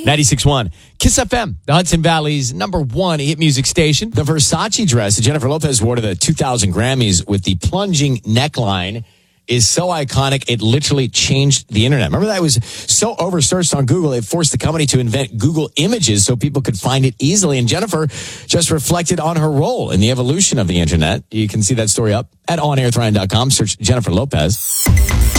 96.1 Kiss FM, the Hudson Valley's #1 hit music station. The Versace dress that Jennifer Lopez wore to the 2000 Grammys with the plunging neckline is so iconic, it literally changed the internet. Remember that? It was so oversearched on Google, it forced the company to invent Google Images so people could find it easily. And Jennifer just reflected on her role in the evolution of the internet. You can see that story up at onairthrion.com. Search Jennifer Lopez.